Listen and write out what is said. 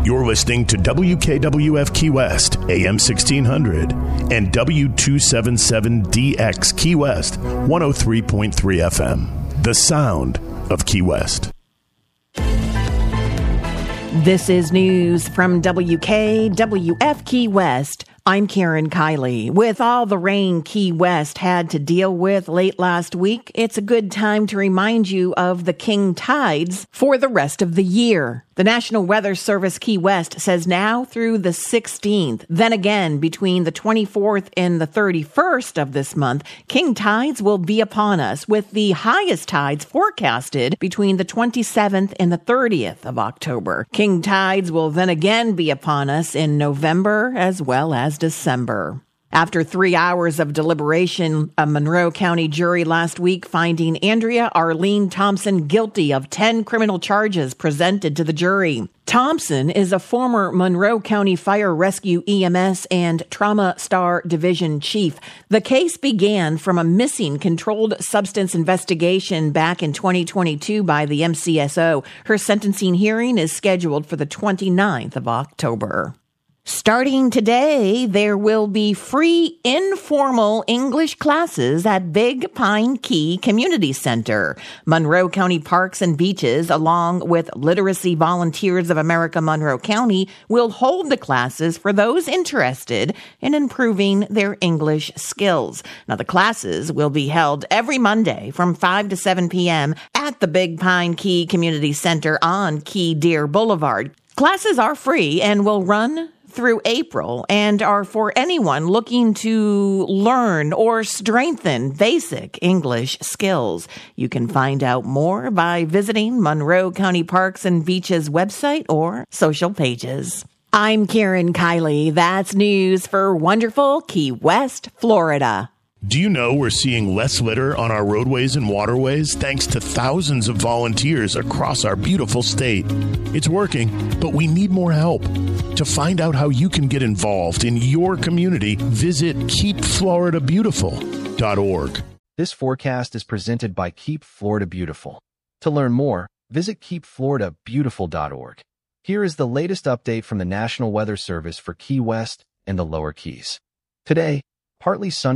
You're listening to WKWF Key West, AM 1600, and W277DX Key West, 103.3 FM. The sound of Key West. This is news from WKWF Key West. I'm Karen Kiley. With all the rain Key West had to deal with late last week, it's a good time to remind you of the king tides for the rest of the year. The National Weather Service Key West says now through the 16th, then again between the 24th and the 31st of this month, king tides will be upon us, with the highest tides forecasted between the 27th and the 30th of October. King tides will then again be upon us in November as well as December. After 3 hours of deliberation, a Monroe County jury last week finding Andrea Arlene Thompson guilty of 10 criminal charges presented to the jury. Thompson is a former Monroe County Fire Rescue EMS and Trauma Star Division chief. The case began from a missing controlled substance investigation back in 2022 by the MCSO. Her sentencing hearing is scheduled for the 29th of October. Starting today, there will be free informal English classes at Big Pine Key Community Center. Monroe County Parks and Beaches, along with Literacy Volunteers of America Monroe County, will hold the classes for those interested in improving their English skills. Now, the classes will be held every Monday from 5 to 7 p.m. at the Big Pine Key Community Center on Key Deer Boulevard. Classes are free and will run through April and are for anyone looking to learn or strengthen basic English skills. You can find out more by visiting Monroe County Parks and Beaches website or social pages. I'm Karen Kiley. That's news for wonderful Key West, Florida. Do you know we're seeing less litter on our roadways and waterways thanks to thousands of volunteers across our beautiful state? It's working, but we need more help. To find out how you can get involved in your community, visit keepfloridabeautiful.org. This forecast is presented by Keep Florida Beautiful. To learn more, visit keepfloridabeautiful.org. Here is the latest update from the National Weather Service for Key West and the Lower Keys. Today, partly sunny